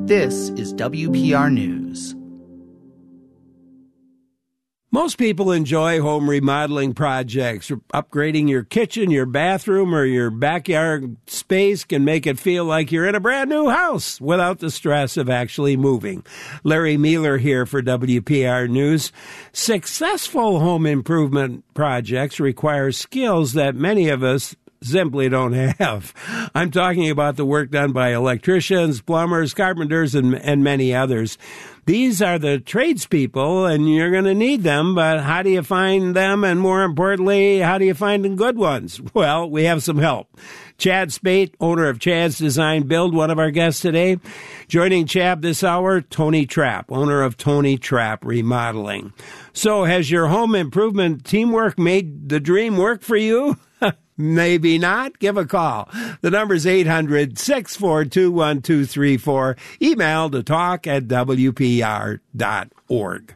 This is WPR News. Most people enjoy home remodeling projects. Upgrading your kitchen, your bathroom, or your backyard space can make it feel like you're in a brand new house without the stress of actually moving. Larry Mealer here for WPR News. Successful home improvement projects require skills that many of us simply don't have. I'm talking about the work done by electricians, plumbers, carpenters, and many others. These are the tradespeople, and you're going to need them, but how do you find them? And more importantly, how do you find the good ones? Well, we have some help. Chad Spate, owner of Chad's Design Build, one of our guests today. Joining Chad this hour, Tony Trapp, owner of Tony Trapp Remodeling. So has your home improvement teamwork made the dream work for you? Maybe not. Give a call. The number's 800-642-1234. Email to talk@wpr.org.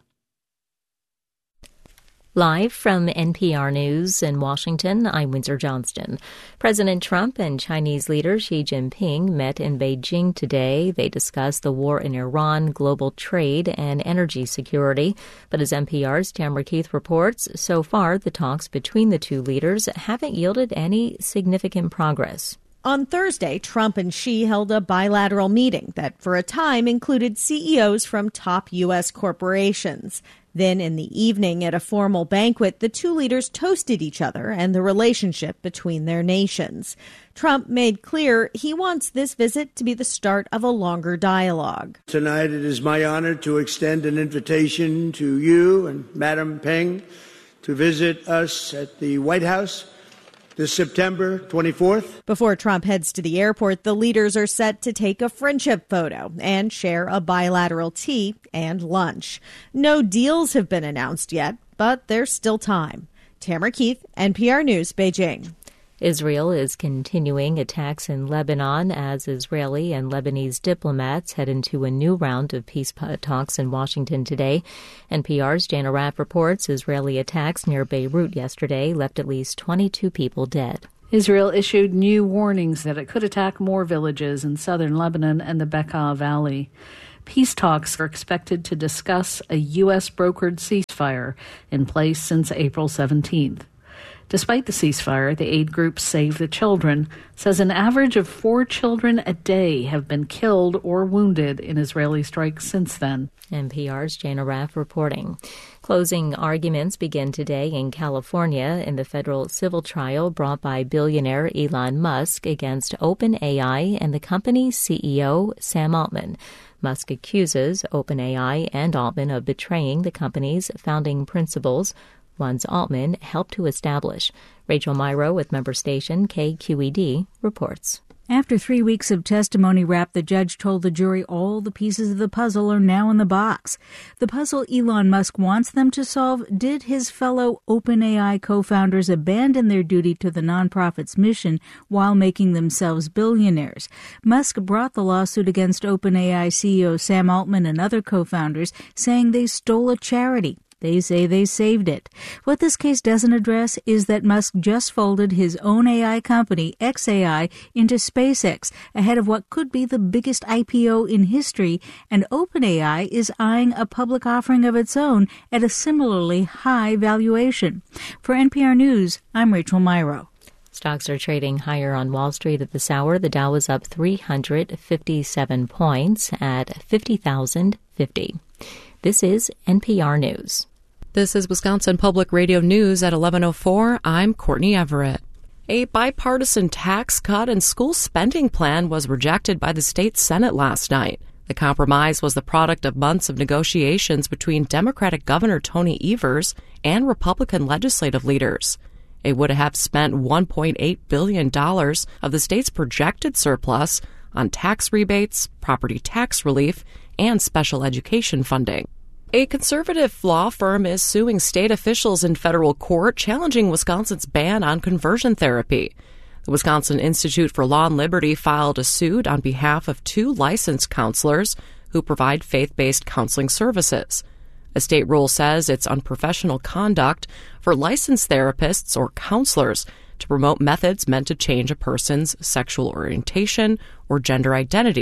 Live from NPR News in Washington, I'm Windsor Johnston. President Trump and Chinese leader Xi Jinping met in Beijing today. They discussed the war in Iran, global trade, and energy security. But as NPR's Tamara Keith reports, so far the talks between the two leaders haven't yielded any significant progress. On Thursday, Trump and Xi held a bilateral meeting that for a time included CEOs from top U.S. corporations. Then in the evening at a formal banquet, the two leaders toasted each other and the relationship between their nations. Trump made clear he wants this visit to be the start of a longer dialogue. Tonight it is my honor to extend an invitation to you and Madam Peng to visit us at the White House this September 24th. Before Trump heads to the airport, the leaders are set to take a friendship photo and share a bilateral tea and lunch. No deals have been announced yet, but there's still time. Tamara Keith, NPR News, Beijing. Israel is continuing attacks in Lebanon as Israeli and Lebanese diplomats head into a new round of peace talks in Washington today. NPR's Jana Raff reports Israeli attacks near Beirut yesterday left at least 22 people dead. Israel issued new warnings that it could attack more villages in southern Lebanon and the Bekaa Valley. Peace talks are expected to discuss a U.S.-brokered ceasefire in place since April 17th. Despite the ceasefire, the aid group Save the Children says an average of 4 children a day have been killed or wounded in Israeli strikes since then. NPR's Jana Raff reporting. Closing arguments begin today in California in the federal civil trial brought by billionaire Elon Musk against OpenAI and the company's CEO, Sam Altman. Musk accuses OpenAI and Altman of betraying the company's founding principles, ones Altman helped to establish. Rachel Myrow with member station KQED reports. After 3 weeks of testimony wrapped, the judge told the jury all the pieces of the puzzle are now in the box. The puzzle Elon Musk wants them to solve: did his fellow OpenAI co-founders abandon their duty to the nonprofit's mission while making themselves billionaires? Musk brought the lawsuit against OpenAI CEO Sam Altman and other co-founders, saying they stole a charity. They say they saved it. What this case doesn't address is that Musk just folded his own AI company, xAI, into SpaceX ahead of what could be the biggest IPO in history, and OpenAI is eyeing a public offering of its own at a similarly high valuation. For NPR News, I'm Rachel Myrow. Stocks are trading higher on Wall Street at this hour. The Dow is up 357 points at 50,050. This is NPR News. This is Wisconsin Public Radio News at 11:04. I'm Courtney Everett. A bipartisan tax cut and school spending plan was rejected by the state Senate last night. The compromise was the product of months of negotiations between Democratic Governor Tony Evers and Republican legislative leaders. It would have spent $1.8 billion of the state's projected surplus on tax rebates, property tax relief, and special education funding. A conservative law firm is suing state officials in federal court, challenging Wisconsin's ban on conversion therapy. The Wisconsin Institute for Law and Liberty filed a suit on behalf of 2 licensed counselors who provide faith-based counseling services. A state rule says it's unprofessional conduct for licensed therapists or counselors to promote methods meant to change a person's sexual orientation or gender identity,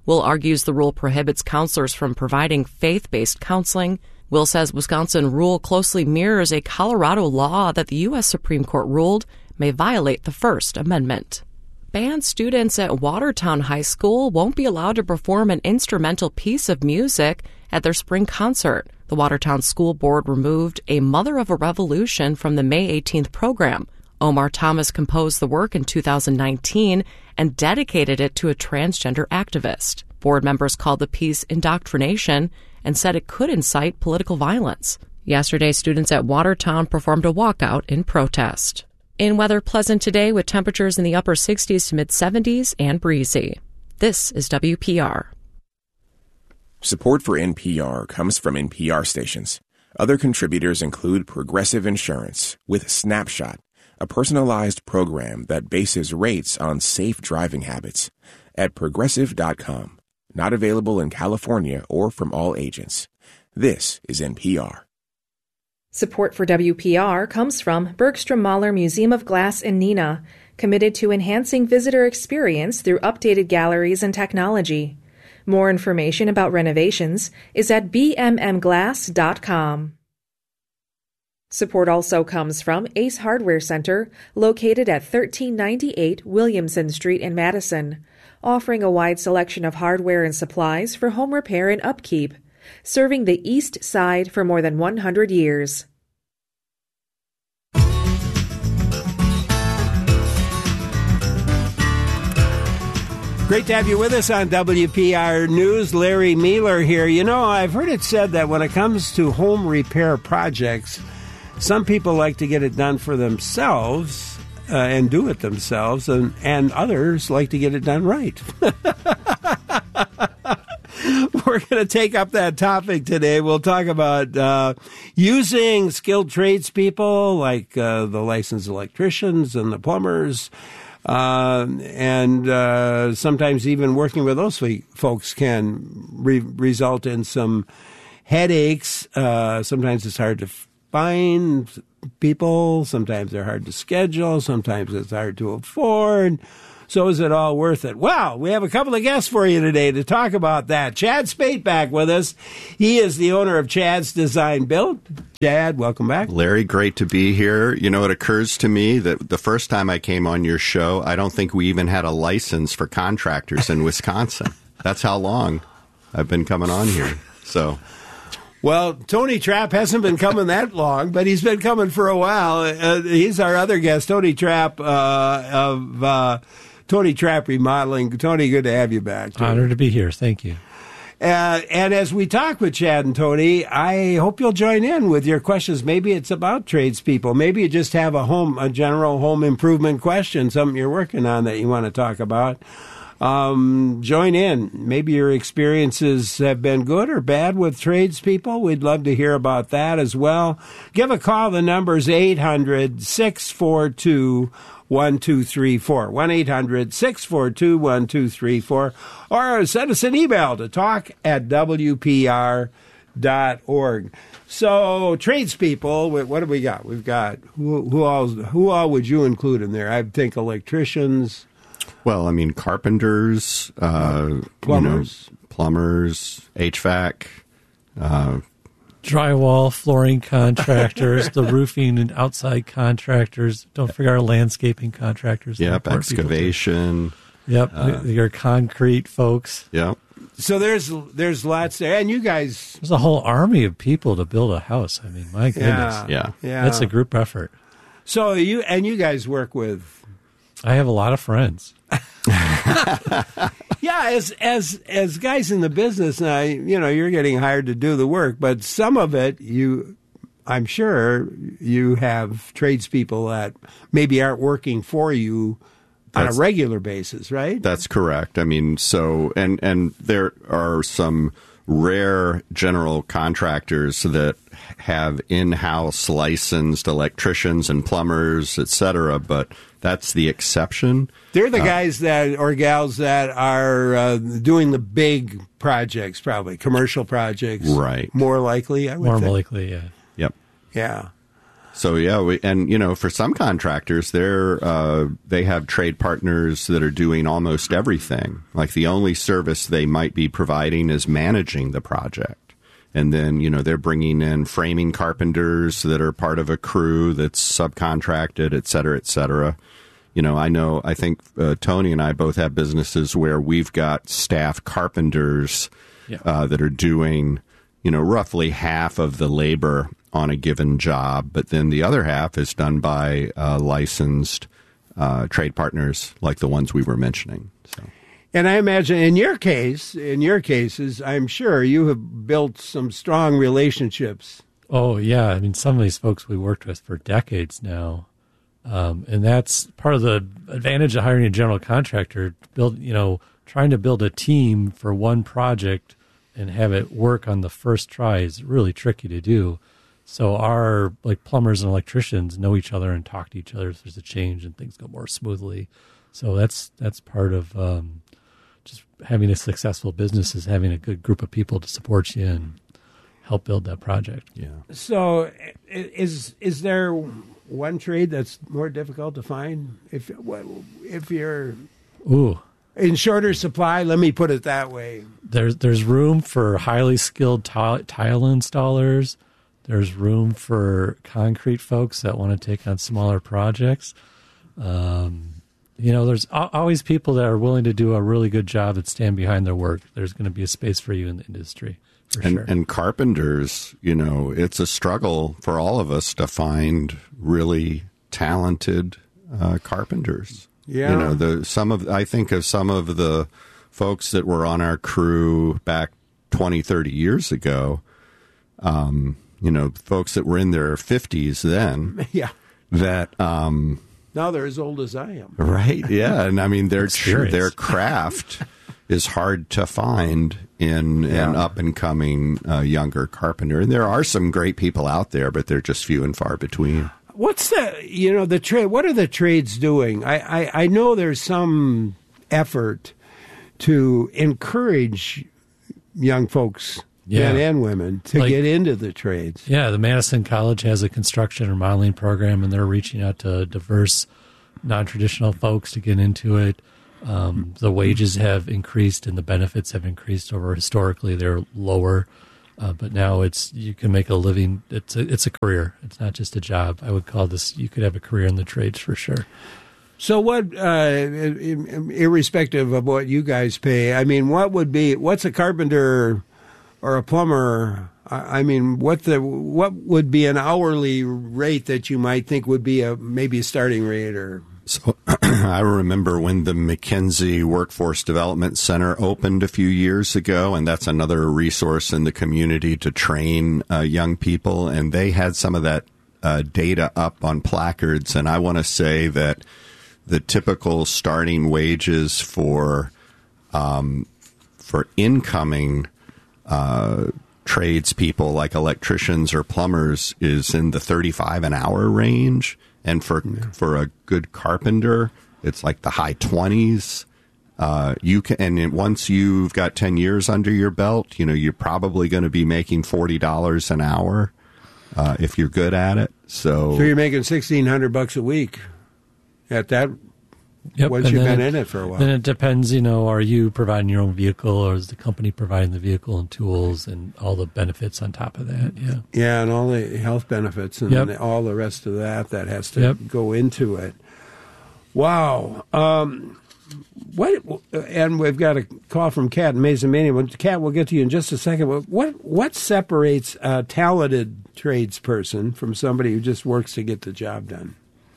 Will argues the rule prohibits counselors from providing faith-based counseling. Will says Wisconsin rule closely mirrors a Colorado law that the U.S. Supreme Court ruled may violate the First Amendment. Band students at Watertown High School won't be allowed to perform an instrumental piece of music at their spring concert. The Watertown School Board removed A Mother of a Revolution from the May 18th program. Omar Thomas composed the work in 2019 and dedicated it to a transgender activist. Board members called the piece indoctrination and said it could incite political violence. Yesterday, students at Watertown performed a walkout in protest. In weather, pleasant today with temperatures in the upper 60s to mid-70s and breezy. This is WPR. Support for NPR comes from NPR stations. Other contributors include Progressive Insurance with Snapshot, a personalized program that bases rates on safe driving habits, at Progressive.com. Not available in California or from all agents. This is NPR. Support for WPR comes from Bergstrom Mahler Museum of Glass in Neenah, committed to enhancing visitor experience through updated galleries and technology. More information about renovations is at bmmglass.com. Support also comes from Ace Hardware Center, located at 1398 Williamson Street in Madison, offering a wide selection of hardware and supplies for home repair and upkeep, serving the East Side for more than 100 years. Great to have you with us on WPR News. Larry Mealer here. You know, I've heard it said that when it comes to home repair projects, some people like to get it done for themselves and do it themselves, and others like to get it done right. We're going to take up that topic today. We'll talk about using skilled tradespeople like the licensed electricians and the plumbers, and sometimes even working with those folks can result in some headaches. Sometimes it's hard to find people. Sometimes they're hard to schedule. Sometimes it's hard to afford. So is it all worth it? Well, we have a couple of guests for you today to talk about that. Chad Spate back with us. He is the owner of Chad's Design Built. Chad, welcome back. Larry, great to be here. You know, it occurs to me that the first time I came on your show, I don't think we even had a license for contractors in Wisconsin. That's how long I've been coming on here. So... Well, Tony Trapp hasn't been coming that long, but he's been coming for a while. He's our other guest, Tony Trapp of Tony Trapp Remodeling. Tony, good to have you back. Tony. Honored to be here. Thank you. And as we talk with Chad and Tony, I hope you'll join in with your questions. Maybe it's about tradespeople. Maybe you just have a general home improvement question, something you're working on that you want to talk about. Join in. Maybe your experiences have been good or bad with tradespeople. We'd love to hear about that as well. Give a call. The number's 800-642-1234. 1-800-642-1234. Or send us an email to talk@wpr.org. So, tradespeople, what do we got? We've got, who all would you include in there? I think electricians. Well, I mean, carpenters, plumbers, HVAC, drywall, flooring contractors, the roofing and outside contractors. Don't forget our landscaping contractors. Yep, excavation. Yep, your concrete folks. Yep. So there's lots there, and you guys. There's a whole army of people to build a house. I mean, my goodness. Yeah. It's a group effort. So you guys work with. I have a lot of friends. Yeah, as guys in the business now, you're getting hired to do the work, but some of it I'm sure you have tradespeople that maybe aren't working for you on a regular basis, right? That's correct. I mean, so and there are some rare general contractors that have in-house licensed electricians and plumbers, et cetera, but that's the exception. They're the guys or gals that are doing the big projects, probably commercial projects, right? More likely, I would think. More likely, yeah. Yep. Yeah. So yeah, for some contractors, they have trade partners that are doing almost everything. Like the only service they might be providing is managing the project, and then they're bringing in framing carpenters that are part of a crew that's subcontracted, et cetera, et cetera. I think Tony and I both have businesses where we've got staff carpenters that are doing roughly half of the labor on a given job, but then the other half is done by licensed trade partners like the ones we were mentioning. So. And I imagine in your cases, I'm sure you have built some strong relationships. Oh, yeah. I mean, some of these folks we worked with for decades now. And that's part of the advantage of hiring a general contractor. Trying to build a team for one project and have it work on the first try is really tricky to do. So our plumbers and electricians know each other and talk to each other if there's a change and things go more smoothly. So that's part of just having a successful business, is having a good group of people to support you and help build that project. Yeah. So is there one trade that's more difficult to find if you're in shorter supply? Let me put it that way. There's room for highly skilled tile installers. There's room for concrete folks that want to take on smaller projects. There's always people that are willing to do a really good job and stand behind their work. There's going to be a space for you in the industry. And carpenters, it's a struggle for all of us to find really talented carpenters. Yeah. I think of some of the folks that were on our crew back 20, 30 years ago, folks that were in their 50s then. Yeah. That now they're as old as I am. Right, yeah. And I mean, their craft is hard to find in an up-and-coming younger carpenter. And there are some great people out there, but they're just few and far between. What's the trade? What are the trades doing? I know there's some effort to encourage young folks, men and women, to get into the trades. Yeah, the Madison College has a construction or modeling program, and they're reaching out to diverse, non-traditional folks to get into it. The wages have increased and the benefits have increased over. Historically, they're lower, but now you can make a living. It's a career. It's not just a job. I would call this, you could have a career in the trades for sure. So what, irrespective of what you guys pay, I mean, what's a carpenter or a plumber? I mean, what would be an hourly rate that you might think would be maybe a starting rate? Or so I remember when the McKinsey Workforce Development Center opened a few years ago, and that's another resource in the community to train young people, and they had some of that data up on placards, and I want to say that the typical starting wages for incoming tradespeople like electricians or plumbers is in the $35 an hour range, and for a good carpenter, it's like the high 20s. Once you've got 10 years under your belt, you're probably going to be making $40 an hour if you're good at it. So you're making $1,600 a week at that. Yep. Once you've been in it for a while. Then it depends, are you providing your own vehicle, or is the company providing the vehicle and tools and all the benefits on top of that? Yeah. Yeah, and all the health benefits and all the rest of that has to go into it. Wow. And we've got a call from Kat in Mazamania. Kat, we'll get to you in just a second. What separates a talented tradesperson from somebody who just works to get the job done?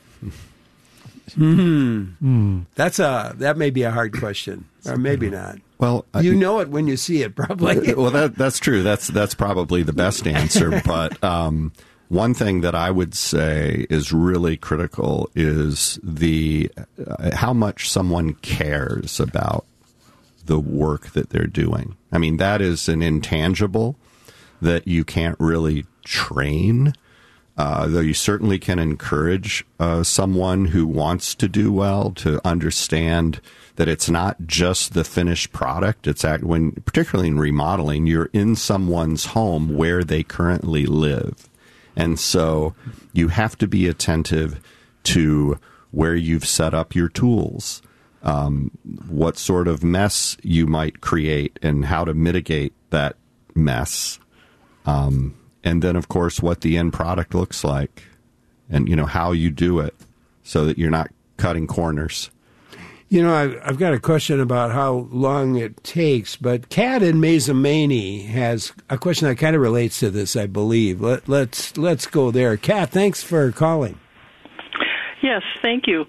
That may be a hard question, or maybe not. Well, you know it when you see it, probably. Well, that's true. That's probably the best answer. But one thing that I would say is really critical is how much someone cares about the work that they're doing. I mean, that is an intangible that you can't really train. Though you certainly can encourage someone who wants to do well to understand that it's not just the finished product. It's particularly in remodeling, you're in someone's home where they currently live, And so you have to be attentive to where you've set up your tools, what sort of mess you might create and how to mitigate that mess. And then, of course, what the end product looks like and, how you do it so that you're not cutting corners. I've got a question about how long it takes, but Kat in Mazomanie has a question that kind of relates to this, I believe. Let's go there. Kat, thanks for calling. Yes, thank you.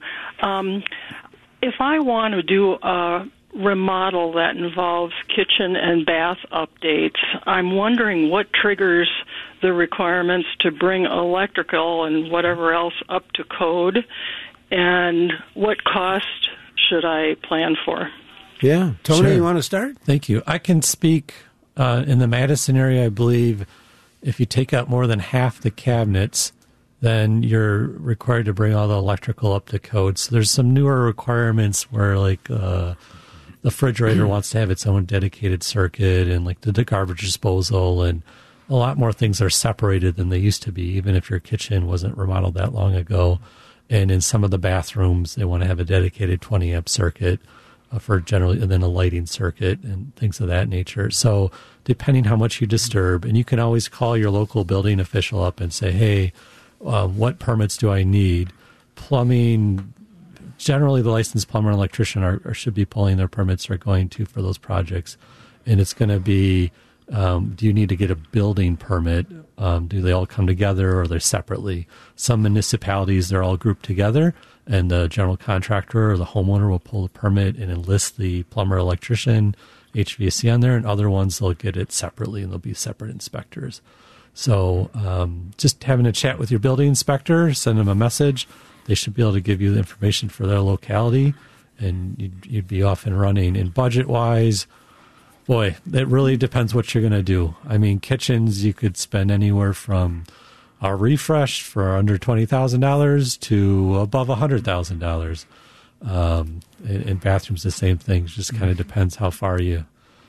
If I want to do a remodel that involves kitchen and bath updates, I'm wondering what triggers the requirements to bring electrical and whatever else up to code, and what cost should I plan for? Yeah. Tony, Sure. You want to start? Thank you. I can speak in the Madison area. I believe if you take out more than half the cabinets, then you're required to bring all the electrical up to code. So there's some newer requirements where, like, the refrigerator wants to have its own dedicated circuit, and like the garbage disposal, and a lot more things are separated than they used to be, even if your kitchen wasn't remodeled that long ago. And in some of the bathrooms, they want to have a dedicated 20 amp circuit for generally, and then a lighting circuit and things of that nature. So depending how much you disturb, and you can always call your local building official up and say, hey, what permits do I need? Plumbing, generally the licensed plumber and electrician should be pulling their permits or going to for those projects. And it's going to be, do you need to get a building permit? Do they all come together or are they separately? Some municipalities, they're all grouped together, and the general contractor or the homeowner will pull the permit and enlist the plumber, electrician, HVAC on there, and other ones, they'll get it separately and there'll be separate inspectors. So just having a chat with your building inspector, send them a message. They should be able to give you the information for their locality, and you'd be off and running. And budget-wise, boy, it really depends what you're going to do. I mean, kitchens, you could spend anywhere from a refresh for under $20,000 to above $100,000. And bathrooms, the same thing. It just kind of depends how far you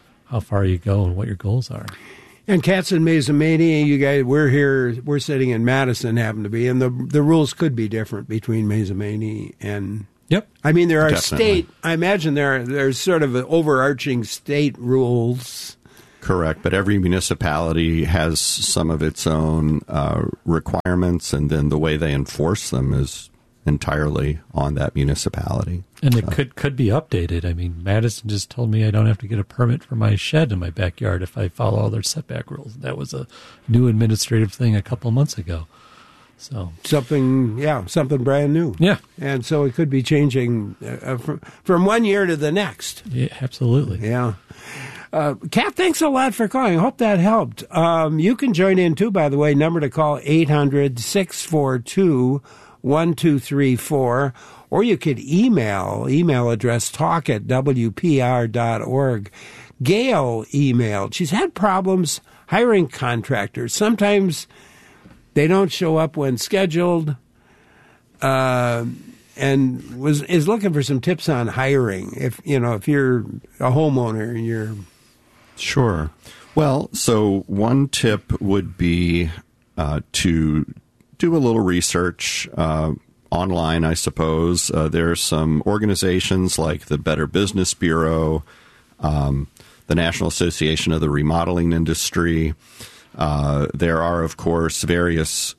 go and what your goals are. And Kat's in Mazomanie, you guys, we're sitting in Madison, happen to be, and the rules could be different between Mazomanie and... Yep. I mean, there are Definitely. I imagine there's sort of overarching state rules. Correct, but every municipality has some of its own requirements, and then the way they enforce them is entirely on that municipality. And it could be updated. I mean, Madison just told me I don't have to get a permit for my shed in my backyard if I follow all their setback rules. That was a new administrative thing a couple of months ago. So Something brand new. Yeah. And so it could be changing from one year to the next. Yeah, absolutely. Yeah. Kat, thanks a lot for calling. I hope that helped. You can join in, too, by the way. Number to call, 800-642-1234. Or you could email address talk@wpr.org. Gail emailed. She's had problems hiring contractors. Sometimes they don't show up when scheduled, and is looking for some tips on hiring. If you're a homeowner and you're... Sure. Well, so one tip would be to do a little research online, I suppose. There are some organizations like the Better Business Bureau, the National Association of the Remodeling Industry. There are, of course, various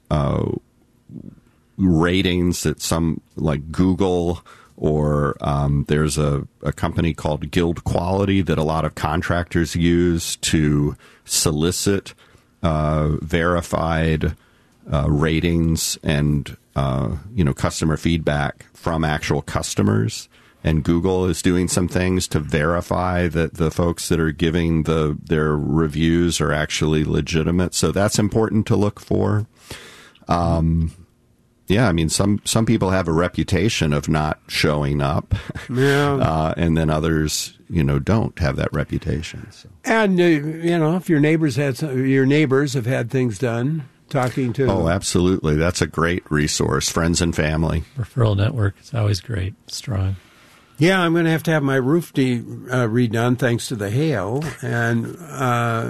ratings that some, like Google, or there's a company called Guild Quality that a lot of contractors use to solicit verified ratings and customer feedback from actual customers. And Google is doing some things to verify that the folks that are giving their reviews are actually legitimate. So that's important to look for. Yeah, I mean, some people have a reputation of not showing up, and then others, don't have that reputation. So. And if your neighbors have had things done, talking to. Oh, absolutely, that's a great resource. Friends and family referral network is always great, strong. Yeah, I'm going to have my roof redone thanks to the hail, and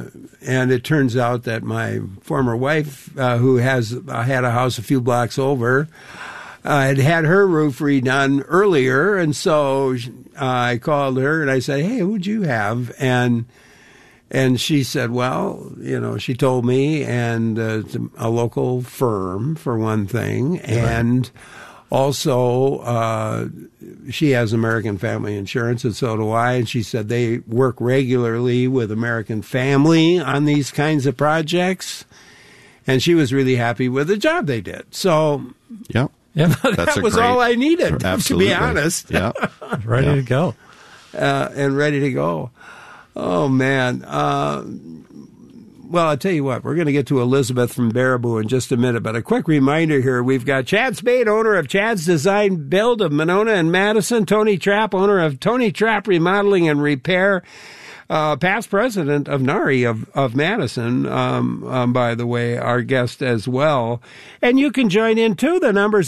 And it turns out that my former wife, who had a house a few blocks over, had her roof redone earlier. And so I called her and I said, hey, who'd you have? And she said, well, she told me, and it's a local firm, for one thing. And also, she has American Family Insurance, and so do I. And she said they work regularly with American Family on these kinds of projects. And she was really happy with the job they did. So, yeah, that was all I needed, absolutely. to be honest. Yeah, ready to go. And ready to go. Oh, man. Well, I'll tell you what, we're going to get to Elizabeth from Baraboo in just a minute, but a quick reminder here. We've got Chad Spade, owner of Chad's Design Build of Monona and Madison, Tony Trapp, owner of Tony Trapp Remodeling and Repair, past president of NARI of Madison, by the way, our guest as well. And you can join in, too. The number's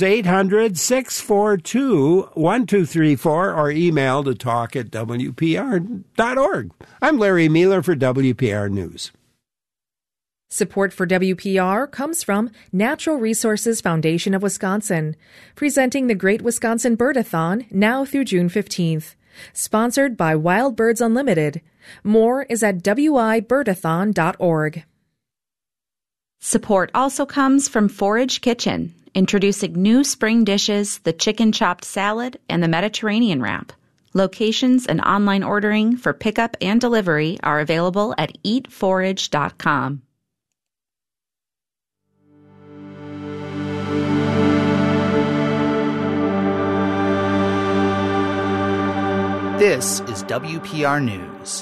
800-642-1234 or email to talk@wpr.org. I'm Larry Mueller for WPR News. Support for WPR comes from Natural Resources Foundation of Wisconsin, presenting the Great Wisconsin Birdathon now through June 15th. Sponsored by Wild Birds Unlimited. More is at wibirdathon.org. Support also comes from Forage Kitchen, introducing new spring dishes, the chicken chopped salad, and the Mediterranean wrap. Locations and online ordering for pickup and delivery are available at eatforage.com. This is WPR News.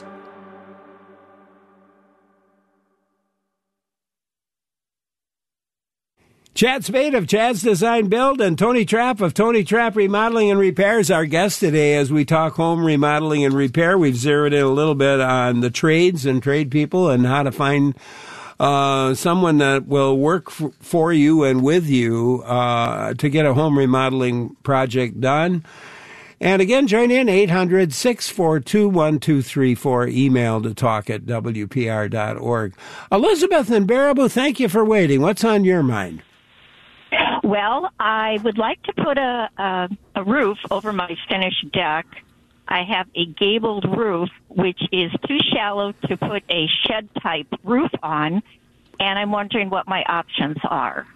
Chad Spade of Chad's Design Build and Tony Trapp of Tony Trapp Remodeling and Repair is our guest today as we talk home remodeling and repair. We've zeroed in a little bit on the trades and trade people and how to find someone that will work for you and with you to get a home remodeling project done. And again, join in 800-642-1234, email to talk@wpr.org. Elizabeth in Baraboo, thank you for waiting. What's on your mind? Well, I would like to put a roof over my finished deck. I have a gabled roof, which is too shallow to put a shed-type roof on, and I'm wondering what my options are.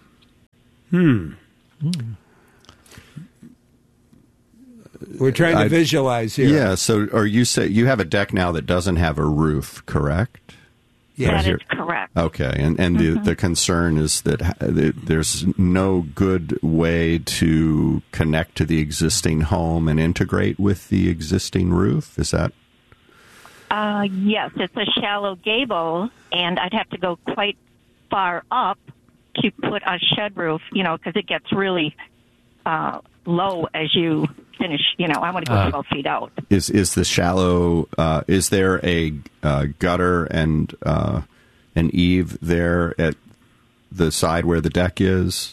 We're trying to visualize here. Yeah, so you have a deck now that doesn't have a roof, correct? Yes, that is correct. Okay, and the concern is that there's no good way to connect to the existing home and integrate with the existing roof. Is that? Yes, it's a shallow gable, and I'd have to go quite far up to put a shed roof, because it gets really low as you finish. I want to go 12 feet out. Is the shallow? Is there a gutter and an eave there at the side where the deck is,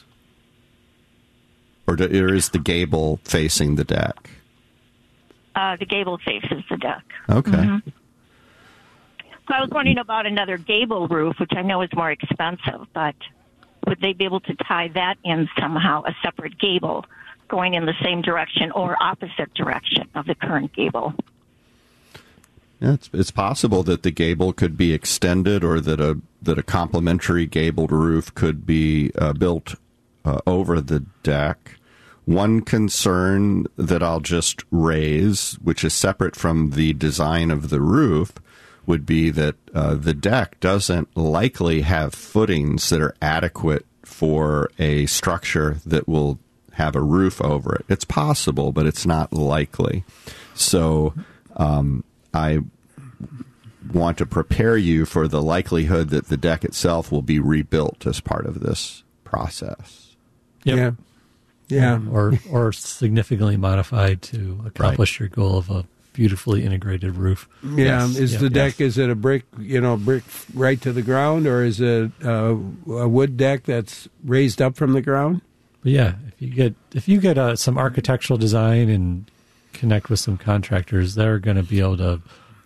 or is the gable facing the deck? The gable faces the deck. Okay. Mm-hmm. So I was wondering about another gable roof, which I know is more expensive, but would they be able to tie that in somehow, a separate gable going in the same direction or opposite direction of the current gable? Yeah, it's possible that the gable could be extended, or that a complementary gabled roof could be built over the deck. One concern that I'll just raise, which is separate from the design of the roof, would be that the deck doesn't likely have footings that are adequate for a structure that will have a roof over it. It's possible, but it's not likely. So I want to prepare you for the likelihood that the deck itself will be rebuilt as part of this process. Yep. Yeah. Or significantly modified to accomplish your goal of a beautifully integrated roof. Yeah. Yes. Is the deck, is it a brick right to the ground, or is it a wood deck that's raised up from the ground? But yeah, if you get some architectural design and connect with some contractors, they're going to be able to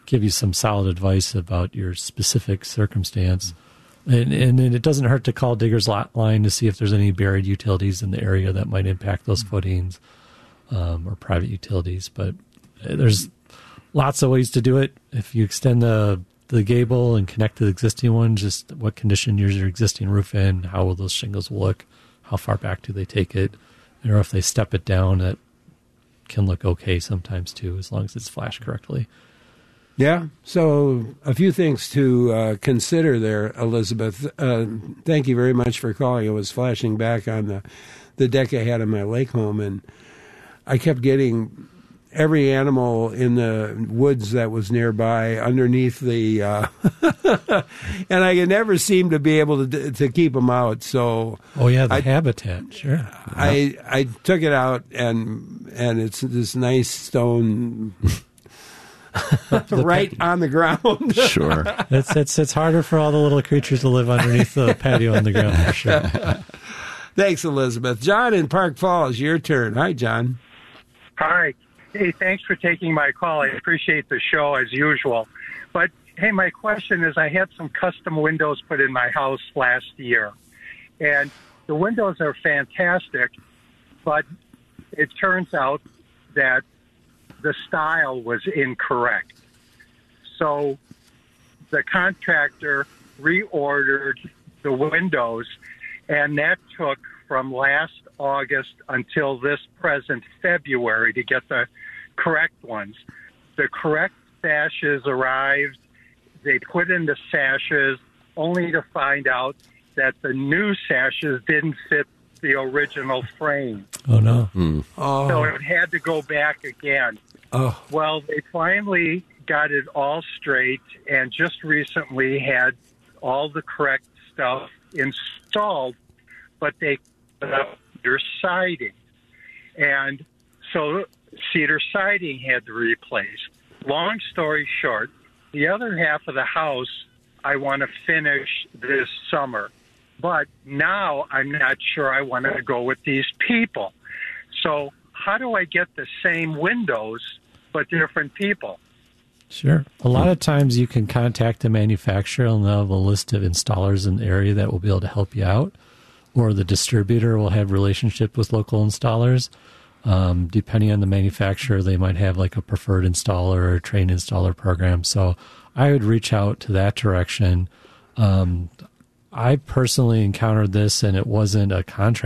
give you some solid advice about your specific circumstance. And it doesn't hurt to call Digger's Lot Line to see if there's any buried utilities in the area that might impact those footings, or private utilities. But there's lots of ways to do it. If you extend the gable and connect to the existing one, just what condition is your existing roof in, how will those shingles look, how far back do they take it, or if they step it down, that can look okay sometimes too, as long as it's flashed correctly. Yeah, so a few things to consider there, Elizabeth. Thank you very much for calling. It was flashing back on the deck I had in my lake home, and I kept getting every animal in the woods that was nearby underneath the, and I could never seem to be able to keep them out. So, the habitat, sure. I took it out, and it's this nice stone. Right on the ground. Sure. It's harder for all the little creatures to live underneath the patio on the ground, for sure. Thanks, Elizabeth. John in Park Falls, your turn. Hi, John. Hi. Hey, thanks for taking my call. I appreciate the show as usual. But, hey, my question is, I had some custom windows put in my house last year. And the windows are fantastic, but it turns out that the style was incorrect. So the contractor reordered the windows, and that took from last August until this present February to get the correct ones. The correct sashes arrived. They put in the sashes only to find out that the new sashes didn't fit the original frame. Oh, no. Oh. So it had to go back again. Oh. Well, they finally got it all straight and just recently had all the correct stuff installed, but they put up cedar siding. And so cedar siding had to be replaced. Long story short, the other half of the house I want to finish this summer. But now I'm not sure I want to go with these people. So how do I get the same windows but different people? Sure. A lot of times you can contact the manufacturer and they'll have a list of installers in the area that will be able to help you out, or the distributor will have relationship with local installers. Depending on the manufacturer, they might have like a preferred installer or a trained installer program. So I would reach out to that direction. I personally encountered this, and it wasn't a contract.